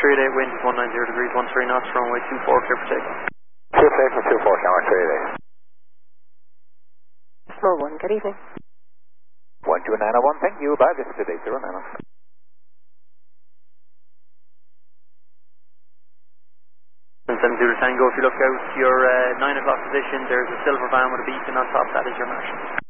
38 wind, 190 degrees, 13 knots, runway 24, clear for takeoff. 26 and 24, camera 38. Small 1, good evening. 12901, thank you. Bye, this is 809. And 70 Tango, if you look out to your 9 o'clock position, there's a silver van with a beacon on top. That is your marshal.